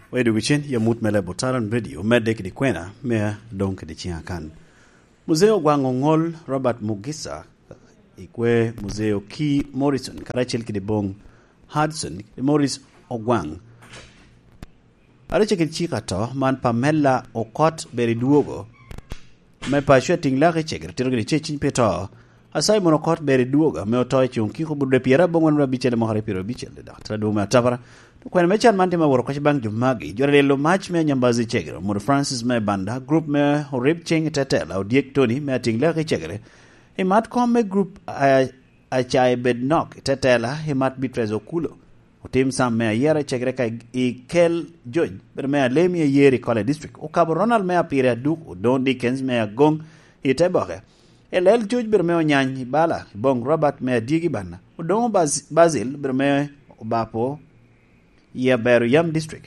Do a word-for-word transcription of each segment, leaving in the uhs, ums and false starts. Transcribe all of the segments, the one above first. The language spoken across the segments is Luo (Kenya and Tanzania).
wedu gichen ya mut mele botaran radio medek di kwena me donk di chiakan Museo Gwangongol Robert Mugisa ikwe Museo Key Morrison karachel ki di bong Hudson Morris Ogwang arache ki chika to man Pamela Okot Beriduogo me pa shooting la ke chegre tiro ki chechin peto asai monokot Beriduoga me otoy chunki ko budde piera bongon rabichele mo hare piro bichele da trado me tabara Kwen mechan mante ma woro kwa bang jumagi jore lo match me nyambazi chegre Mur Francis me banda group me horib ching tetela o diek toni me atingla ke chegre he mat kom me group a a chai bednok tetela he mat bitrezo kulo o tim sam me yere chegre ka i kel joj ber me lemi yeri kole district o kabo Ronald me apire du o don Dickens me gong itebore el el joj ber me nyanyi bala bong Robert me digi bana o don Basil ber me bapo ya beru yam district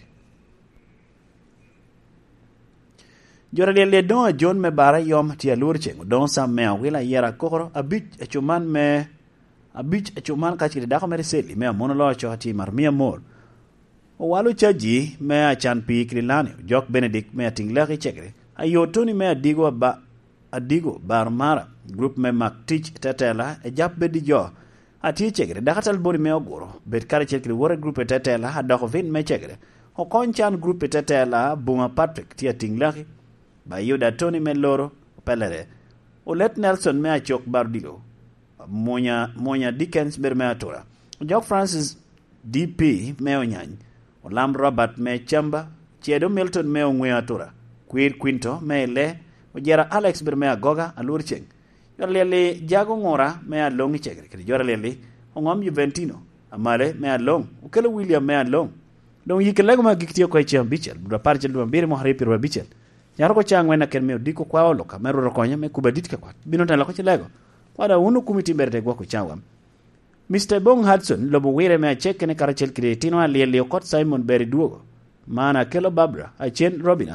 jora le don John me bara yom tia lurche don sam me wila yera kokoro abich chuman me abich chuman ka chiri dako mere seli me monolo cho ti mar mia mor o walu chaji me achan pi krilani jok Benedict me tingla ke chegre ayo toni me adigo ba adigo bar mara group me mak teach tetela e jap bedi jo ati chegre dakatal bori me ogoro bet kare chekri wore group tetela adako vin me chegre o konchan group tetela Buma Patrick tia tinglaki ba yoda Tony me loro pelere o let Nelson me achok bardilo monya monya Dickens ber me atora Jock Francis D P me onyany o lam Robert me chamba chiedo Milton me ongwe atora Queer Quinto me le o jera Alex ber me agoga alur cheng Yorlele jago ngora me along chegre kri yorlele ongom Juventino amale me along ukelo William me along don yikelego ma giktio ko chiam bichel bura parchel do mbire mo hare piro bichel nyaro ko changwe na ken me diko kwa oloka mero rokonya me kubadit ka kwa bino tan ko chilego wada unu kumiti berde gwa ko chawam Mister Bong Hudson lobo wire me check ne karachel creatino ali le kot Simon Berry duogo mana kelo Barbara a chen Robina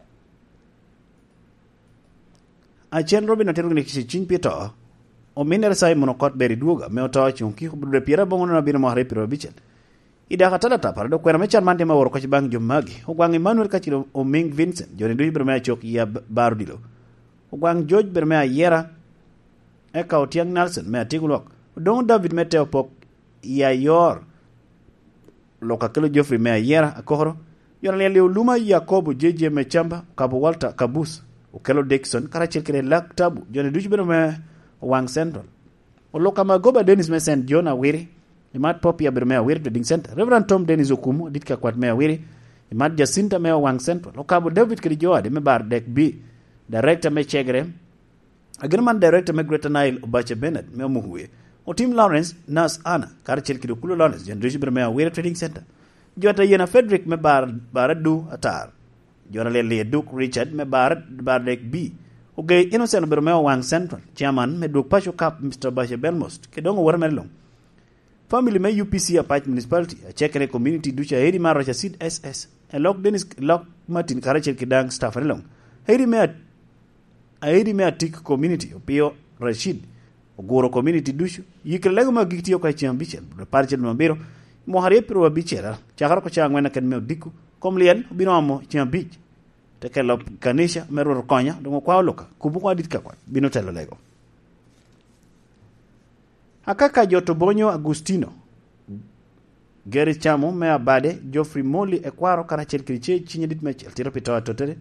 a chen Robina teru ne kisi chin pito o miner Simon Okot Berry duoga me oto chunki ko bude piera bongo na bino mo hare piro bichel ida katala tapar do kwera mechan mante ma woro ko bang jumagi o gwang Emmanuel kachiro o Ming Vincent joni du berme chok ya bardilo o gwang George berme yera e ka otiang Nelson me atigulok don David meteo pok ya yor loka kelo Geoffrey me yera akoro yon le luma Yakobo jeje me chamba kabo Walter Kabus o kelo Dixon karachel kire lak tabu joni du berme wang central o loka magoba Dennis me Saint John awiri Imat Poppy Abermea Weir Trading Center. Reverend Tom Dennis Okumu ditka kwat mea wiri. Imat Jacinta mea Wang Central. Okabo David Kirijoa de me bar dek B. Director me chegre. Agreement Director me Greater Nile Obache Bennett mea muhuwe. O Tim Lawrence Nas Anna. Karachel Kirukulu Lawrence. Generation Bermea Weir Trading Center. Jota Yena Frederick me bar baradu atar. Jona Lele Duke Richard me bar bar dek B. Ogay Innocent Bermea Wang Central. Chairman me Duke Pasho Cap Mister Bashe Belmost. Kedongo Warmelong. Family me U P C Apache Municipality a check community ducha heri maro cha Sid S S a lock Dennis lock Martin Karachel Kidang staff relong heri me a heri me atik community opio Rashid ogoro community dushu yikelego ma giktiyo ka chiam bichel parchel no biro mo hare pro bichela chakar ko changwe na ken me diku kom lien bino amo chiam bich te kelo kanisha mero konya do kwa loka kubu kwa ditka kwa bino telo lego Akaka Jotobonyo Agustino Gary Chamo me abade Geoffrey Molly ekwaro karachel kriche chinye dit mechel tiro pitawa totere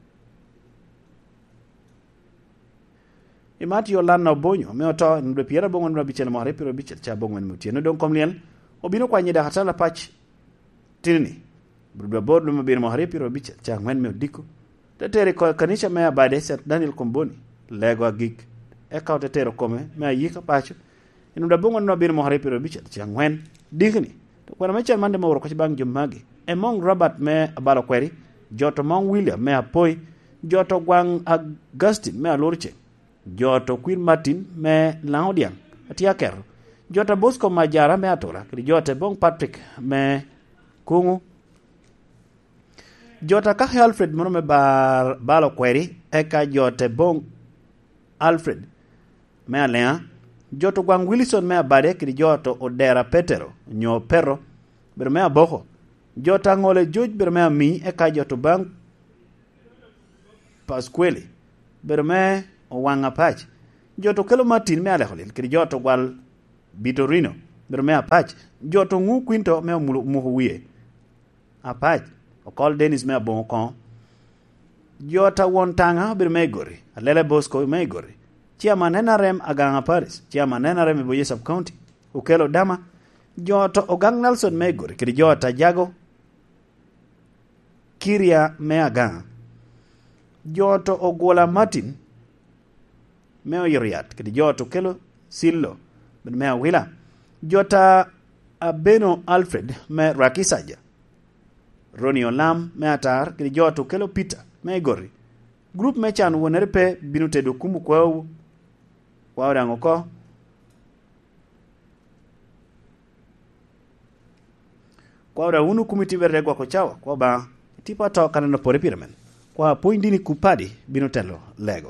Imati Yolanda Obonyo me oto nbe piera bongo nbe bichel mo repiro bichel cha bongo nbe tieno don komliel obino kwa nyida hatala patch tini brudwa board mo bino mo repiro bichel cha ngwen me diko tetere ko kanisha me abade Saint Daniel Komboni lego gig e ka tetero kome me yika pacho inu da bongo no bir mo hare piro bichel changwen digni to kwa mecha mande mo ko bang jumagi emong Robert me abalo kweri joto mong William me apoi joto gwang Augustine me alorche joto Queen Martin me Laodian atiaker joto Bosco Majara me atora kri joto bong Patrick me kungu joto ka Alfred mo me bar balo kweri eka joto bong Alfred me alea Joto gwang Wilson me abade kiri joto Odera Petero nyo perro ber me aboko Jota ngole George berme mi e ka joto bang Pasquale berme o wanga patch. Joto kelo Martin me ale holil kiri joto gwal Bitorino berme apach. Joto ngu quinto me mulu muhu wie apach. O call Dennis me bon kon. Jota won tanga berme gori. Alele Bosco me gori. Chairman N R M aganga Paris. Chairman N R M Boye sub county. Ukelo Dama. Joto ogang Nelson me gori kiri jota Jago Kiria me aganga. Joto Ogola Martin me oyriat kidi joto kelo Sillo ben me wila. Jota Abeno Alfred me Rakisaja. Roni Olam me atar kidi joto kelo Peter me gori. Group me chan wonere pe binute do kumu kwa kwa rango ko. Kwa ura unu kumiti verde kwa kochawa kwa ba tipa to kanano pore piramen. Kwa poindini kupadi binutelo lego.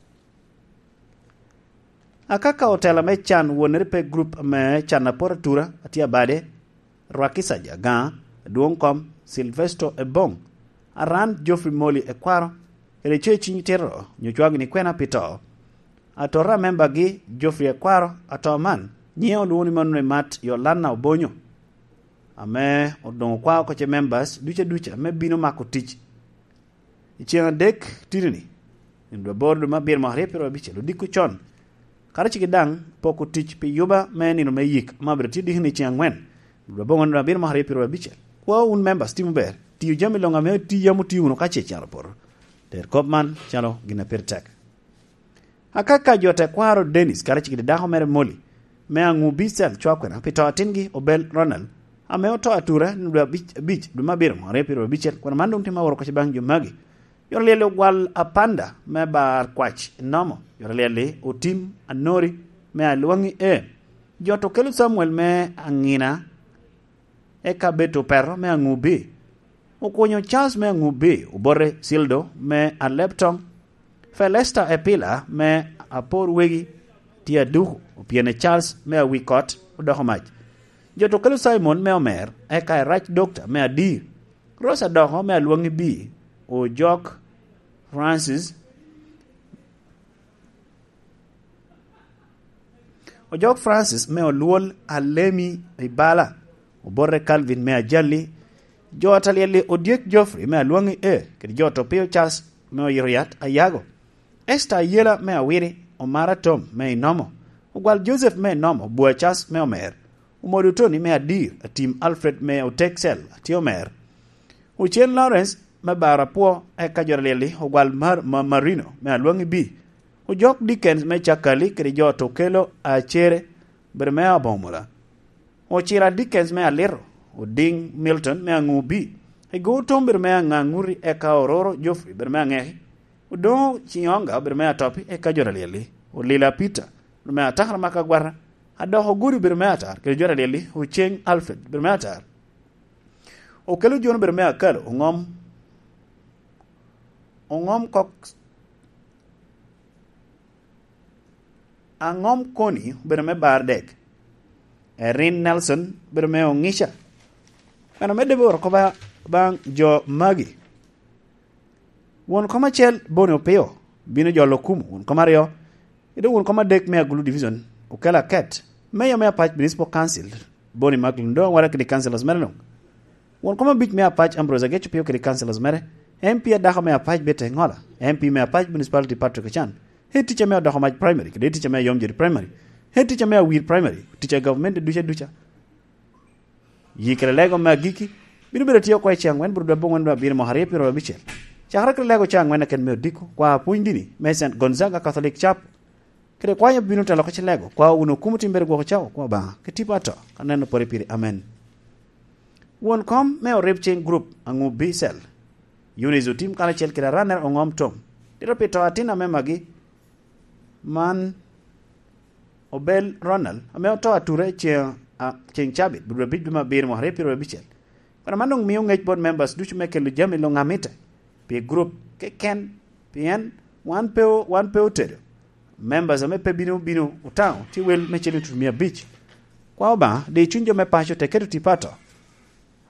Akaka hotela me chan wonere pe group me chan na pora tura atia bade Rakisaja gan duongkom Silvestro Ebong aran Geoffrey Moli Ekwaro ele chechi nyitero nyochwag ni kwena pito atora member gi Geoffrey Ekwaro atoman nyeo luoni manune mat Yolana Obonyo ame odongo kwa ko che members duche duche me bino mako tich ichieng dek tirini ndo board ma bir ma repero biche lo diku chon karachi gidang poko tich pi yuba me ni no me yik ma breti di ni chieng wen ndo bongo na bir ma repero biche kwa un members timu ber ti jami longa me ti yamu ti uno kache charo por der kopman chalo gina pertek akaka jote kwaro Dennis karachi gidaho mere Moli me angu bisel chwakwena pito atingi Obel Ronald ame oto atura nubla bich bich duma birmo repiro bichel kwa mandum tima woro ko bang jumagi yorlele wal apanda me bar kwach nomo yorlele otim anori me alwangi e joto kelu Samuel me angina e kabeto perro me angubi okonyo Charles me angubi ubore Sildo me aleptom Felesta epila me apor wegi tia duhu upiene Charles me awikot udoho mach joto kelu Simon me omer eka rach doctor me adir Rosa doho me alwangi bi o Jock Francis o Jock Francis me oluol Alemi Ibala o borre Calvin me ajali jota lieli Odiek Geoffrey me alwangi e kedi joto Pio Charles me oyriat ayago Esther yela me awiri o Mara Tom me inomo o gwal Joseph me inomo Bua Charles me omer Umodu Tony me adir a team Alfred me o Texel ati omer Uchien Lawrence me barapo e kajorleli o gwal mar ma Marino me alwangi bi o Jock Dickens me chakali kedi joto kelo a chere ber me abomula o chira Dickens me alero o Ding Milton me angubi e go tomber me anganguri e ka Ororo Geoffrey ber me angehi o do chionga ber me atopi e kajorleli o Lila Peter ber me atahra maka gwara adoho guri ber me atar kedi jorleli o Cheng Alfred ber me atar o kelo jon ber me akalo ngom Ongom Cox Angom Koni berme Bardek Erin Nelson berme Ongisha Kana me debor ko ba bang jo magi Won koma chel bono peo bino jo lokumu won koma rio ido won koma dek me agulu division ukela ket me yo me patch municipal council boni maglundo wara kidi councilors merno won koma bit me patch Ambrose Gecho peo kidi councilors mere M P daho me apaj bete ngola M P me apaj municipality Patrick Chan he teacher me daho maj primary kede teacher me yomjeri primary he teacher me wir primary teacher government ducha ducha yikere lego me giki binu bere tiyo kwa changwen buru bongo ndo bir mo hare piro bichel chakra kre lego changwen ken me diko kwa puindini me Saint Gonzaga Catholic Chapel kede kwa ya binu talo kwa lego kwa uno kumuti mbere go chao kwa ba ketipato kaneno pore pire amen won kom me o repching group angu bisel Unizo team kala chel kira runner ongom tom. Diro pito atina memagi man Obel Ronald ame oto ature che a chen chabit buru bit duma bir mo hare piro bichel. Para manong miyo ngej board members duchu mekelu jami lo ngamita. Pi group ke ken pien one peo one peo tere. Members ame pe binu binu utao ti wel mechelu tumia beach. Kwa oba de chunjo me pasho teketu tipato.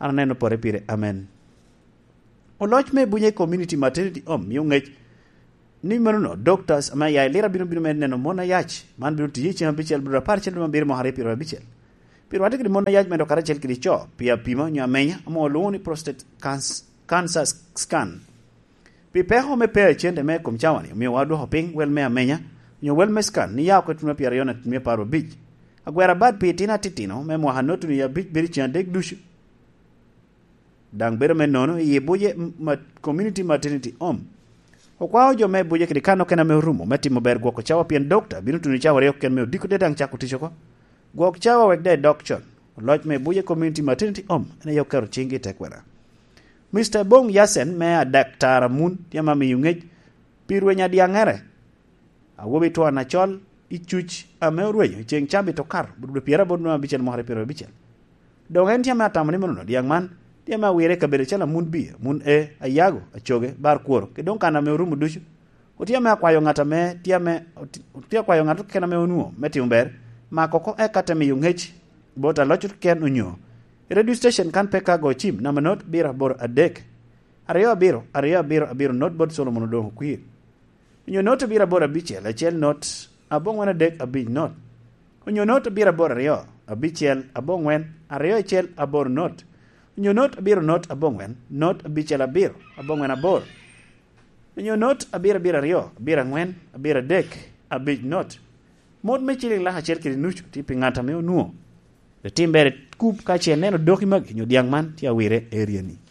Aneno pore pire amen. Oloch me bunye community maternity home yo ngech ni manuno doctors ama ya lera bino bino neno mona yach man bino tiye chiam bichel bro par chel mabir mo hare piro bichel. Piro wade kidi mona yach mendo kara chel kidi cho pia pima nya menya ama loni prostate cancer scan. Pi peho me pe chende me kum chawani mi wadu hoping wel me amenya nyo wel me scan ni ya ko tuna pia yona me paro bij. Agwera bad pi tina titino me mo hanotu ni ya bij biri chandek dushu. Dang bero me nono ye boye ma community maternity home. Okwao jo me boye kidi kano kena me rumo meti mo ber gwoko chawa pien doctor binu tuni chawa reo ken me diko de dang chako tisho ko. Gwok chawa wek de doctor. Lodge me boye community maternity home ene yo kero chingi tekwera. Mister Bong Yasen me a daktara mun tiama mi yungej pirwe nya diangere. Awobi to anachol ichuch ame urwenyo cheng chambi to kar budu piera bodu na bichel mohare piero bichel. Dongen tiama atamani mono diang man tiama wire kabere chala mun bi mun e ayago achoge bar kuoro ke don kana me rumu dushu. Otiama kwayo ngata me tiame otia kwayo ngata kena me onuo meti umber ma koko e kata mi yungej bota lochut ken unyo. Radio station kan peka go chim na manot bira bor adek. Ariyo biro, ariyo biro abiro not bod solo mono do kuir. Unyo not bira bor abichel, achel not abong wen adek abij not. Unyo not bira bor ariyo, abichel abong wen, ariyo achel abor not. Unyo not biro not abong wen, not abichel abiro, abong wen abor. Unyo not abira bira ariyo, abira ngwen, abira dek, abij not. Mod me chili la achel kiri nuchu, tipi ngata meo nuo. The team bere kup kache neno doki mag nyo diang man tia wire area ni.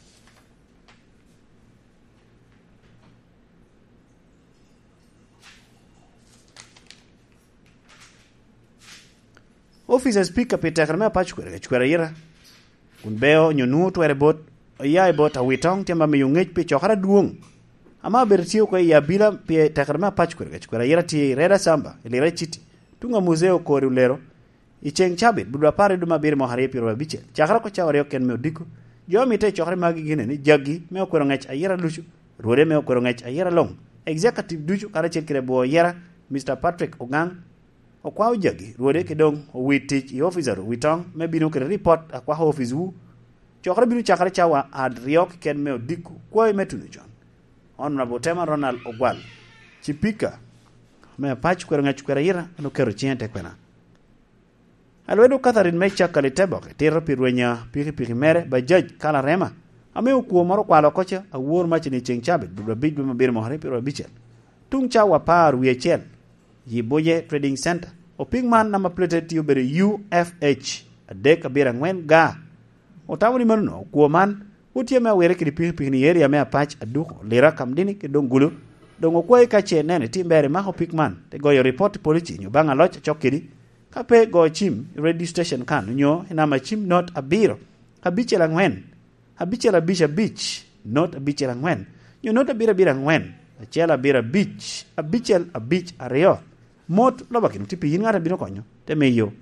Officer speaker pita karma pachu kwere chkwere yira. Kun beo nyo nuo tuwere bot ya bot a witong tia mami yungej pi chokara duong. Ama bertiyo kwa ya bila pi takarma pachu kwere chkwere yira ti reda samba ili rechiti. Tunga muzeo kori ulero. Icheng chabit budwa pare duma bir mo hare piro bichel chakra ko chawre ken me diku jo mi te chokre magi gine ni jaggi me ko ngach ayera luchu rode me ko ngach ayera long executive duchu kara chel kire bo yera Mister Patrick Ogang o kwa jaggi rode ke dong o witich i officer witong me binu kire report akwa office wu chokre binu chakra chawa ad riok ken me diku ko metunu jon honorable Tema Ronald Ogwal chipika me pach ko ngach ko yera no kero chiente kwena. Alwedo Catherine Mecha Kalitebo tiro pirwenya piki piki mere ba judge kala rema ame ukuo maro kwalo kocha awuor machini cheng chabe dubra bij bima bir mohare piro bichel tung cha wapar wiechel yiboye trading center o pingman nama plate tiyo bere U F H adek abira ngwen ga o tawni manuno ukuo man utie me were kiri piki piki ni yeri ame apach aduko lira kamdini ke dongulu dongo kwe kache nene timbere maho pingman te goyo report polichi nyubanga locha chokiri kape go chim radio station kan nyo inama chim not abiro abichela ngwen abichela bisha beach not abichela ngwen nyo not abira bira ngwen achela bira beach abichel a beach areo mot lobakin tipi yin ngara bino konyo te meyo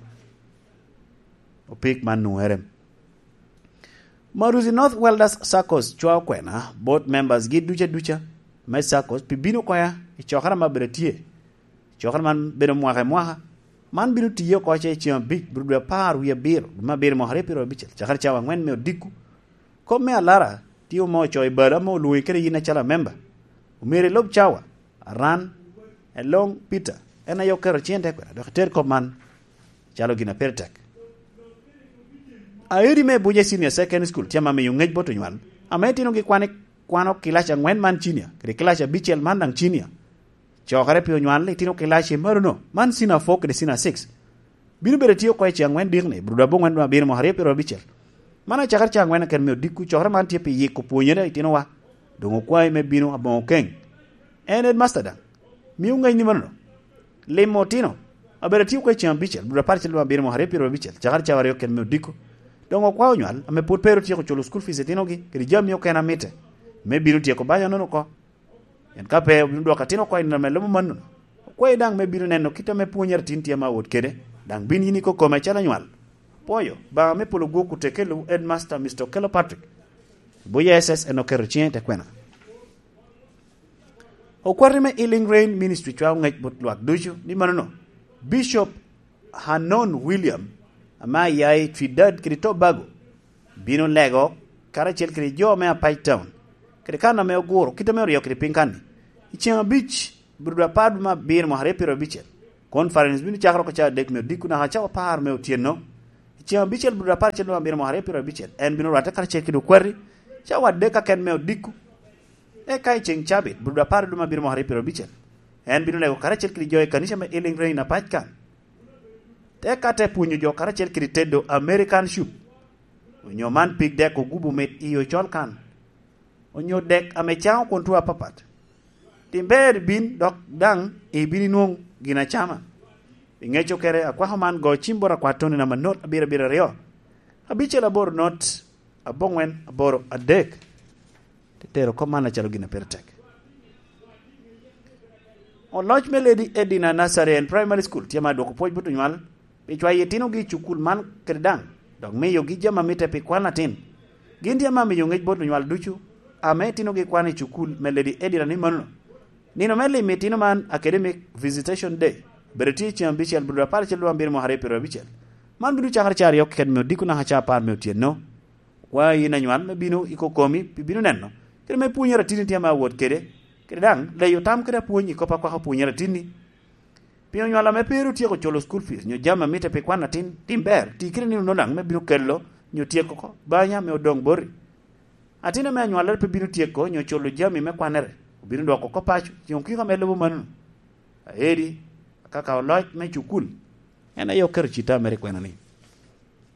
opik man nuerem Maruzi North Welders Circles chwa kwena board members gi ducha ducha me circles pi bino koya ichokara mabretie chokara man beno mwaha mwaha man binu tiyo ko che chiam big brudwa par wiya bir ma bir mo hare piro bichel chakar chawa ngwen me diku ko me alara tiyo mo choy bara mo luwi kere yina chala member umere lob chawa ran along peter ena yo kero chiente ko do ter ko man chalo gina pertek airi me buje senior secondary school tiama me yungej boto nywan ametino gi kwane kwano kilasha ngwen man chinia kre kilasha bichel man dang chinia chokare pio nywan le tino kilashe maruno man sina four de sina six binu bere tiyo ko che ngwen dirne bruda bo ngwen ma bir mo hare piro bichel mana chakar cha ngwen ken me diku chokare man tie pe yi ko puonyere tino wa dongo kwai me binu abon ken ened master da mi unga ni maruno le motino abere tiyo ko che bichel bruda parchel ma bir mo hare piro bichel chakar cha ware ken me diku dongo kwao nywan ame put pero tiyo ko cholo school fees tino gi kri jam yo ken amite me binu tiyo ko banya nono ko en kape ndo katino ko ina melo manu ko dang me binu neno kita me punyer tintia ma wot kede dang bin yini ko ko me chala nyal poyo ba me polo go kutekelo headmaster Mister Kelo Patrick boye S S eno kero chiente kwena o kwarri me Healing Rain Ministry chwa ngej bot luak duju ni manono Bishop Hanon William ama yai Trinidad Kirito Bago bino lego kara chel kri jo me a town kri kana me ogoro kita me rio kri pinkani ichema beach bruda pad ma bir mo hare piro bichel conference bino chakro ko cha dek me dikuna ha cha par me otieno ichema bichel bruda par chel ma bir mo hare piro bichel en bino rata kara chel kri kwari cha wadde ka ken me diku e kai cheng chabit bruda par duma bir mo hare piro bichel en bino lego kara chel kri jo e kanisha me eling reina pachkan te kate punyo jo kara chel kri tedo American soup onyo man pig dek ko gubu met iyo chol kan onyo dek ame chao kontu apapat timber bin dok dang e bini nong gina chama ingecho kere akwa man go chimbora kwa toni na manot abira bira rio abiche la bor not abongwen aboro adek tetero komana chalo gina pertek on launch me lady Edina Nursery and Primary School tiama doko poj butu nyal pichwa yetino gi chukul man kredang dok me yo gi jama mite pe kwana tin gindi ama me yo ngej botu nyal duchu ame tino gi kwani chukul me lady Edina ni manu nino mele metino man academic visitation day bereti chambichel budra par chelo ambir mo hare pero bichel man bidu chakar char yok ken me dikuna ha cha par me tieno wa yina nyal me bino iko komi binu nenno kere me punyara tini tiama wot kede kede dang le yo tam kede punyi ko pa ko punyara tini pio nyala me peru tieko cholo school fees nyo jama mite pe kwana tin timber tikire ni no dang me binu kello nyo tieko ko banya me odong bori atina me nyala pe binu tieko nyo cholo jami me kwanere binu doko ko pacho yonki ka melo manu edi kaka oloj me chukul ena yo ker chita mere kwana ni